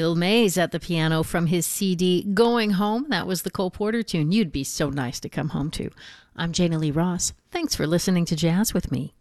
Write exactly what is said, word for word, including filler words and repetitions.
Bill Mays at the piano from his C D Going Home. That was the Cole Porter tune, You'd Be So Nice to Come Home To. I'm Jana Lee Ross. Thanks for listening to Jazz with me.